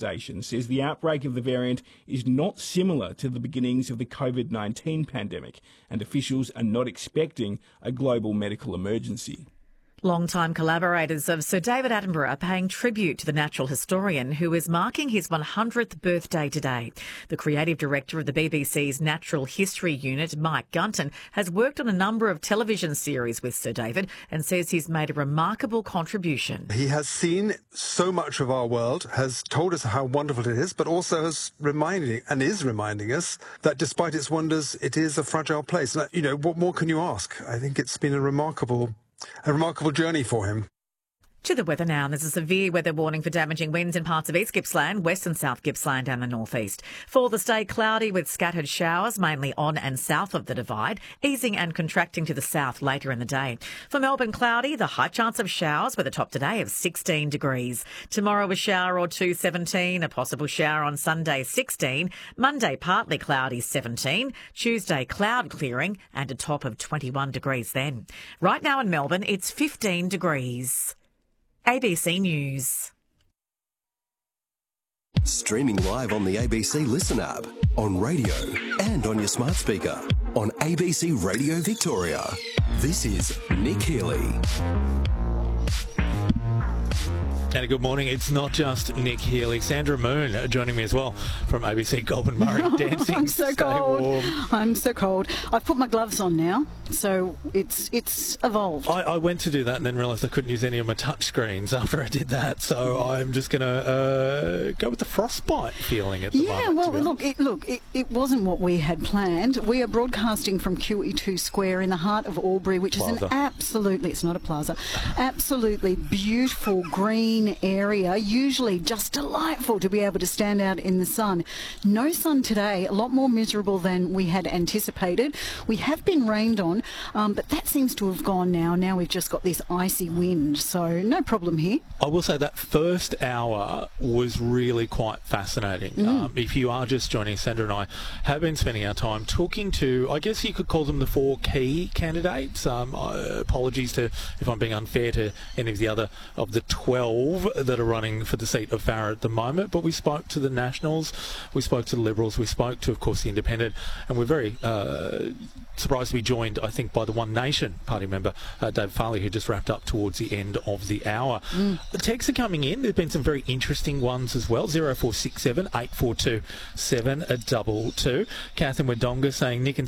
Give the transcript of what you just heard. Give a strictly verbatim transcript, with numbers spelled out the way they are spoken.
Organisation says the outbreak of the variant is not similar to the beginnings of the COVID nineteen pandemic, and officials are not expecting a global medical emergency. Long-time collaborators of Sir David Attenborough are paying tribute to the natural historian who is marking his one hundredth birthday today. The creative director of the B B C's Natural History Unit, Mike Gunton, has worked on a number of television series with Sir David and says he's made a remarkable contribution. He has seen so much of our world, has told us how wonderful it is, but also has reminding and is reminding us that despite its wonders, it is a fragile place. And, you know, what more can you ask? I think it's been a remarkable A remarkable journey for him. To the weather now. There's a severe weather warning for damaging winds in parts of East Gippsland, West and South Gippsland and the northeast. For the stay cloudy with scattered showers, mainly on and south of the Divide, easing and contracting to the south later in the day. For Melbourne, cloudy, the high chance of showers with a top today of sixteen degrees. Tomorrow a shower or two, seventeen. A possible shower on Sunday, sixteen. Monday, partly cloudy, seventeen. Tuesday, cloud clearing and a top of twenty-one degrees then. Right now in Melbourne, it's fifteen degrees. A B C News. Streaming live on the A B C Listen app, on radio and on your smart speaker, on A B C Radio Victoria. This is Nick Healy. And good morning. It's not just Nick Healy. Sandra Moon joining me as well from A B C Goulburn Murray Dancing. I'm so Stay cold. warm. I'm so cold. I've put my gloves on now, so it's it's evolved. I, I went to do that and then realised I couldn't use any of my touch screens after I did that. So I'm just going to uh, go with the frostbite feeling at the yeah, moment. well, look, it, look, it, it wasn't what we had planned. We are broadcasting from Q E two Square in the heart of Albury, which plaza. is an absolutely, it's not a plaza, absolutely beautiful green area, usually just delightful to be able to stand out in the sun. No sun today, a lot more miserable than we had anticipated. We have been rained on, um, but that seems to have gone now. Now we've just got this icy wind, so no problem here. I will say that first hour was really quite fascinating. Mm. Um, if you are just joining, Sandra and I have been spending our time talking to, I guess you could call them the four key candidates. Um, uh, apologies to if I'm being unfair to any of the other of the twelve that are running for the seat of Farrer at the moment, but we spoke to the Nationals, we spoke to the Liberals, we spoke to, of course, the Independent, and we're very uh, surprised to be joined, I think, by the One Nation party member, uh, Dave Farley, who just wrapped up towards the end of the hour. Mm. The texts are coming in. There's been some very interesting ones as well. zero four six seven, eight four two, seven two two. Catherine Wendonga saying Nick and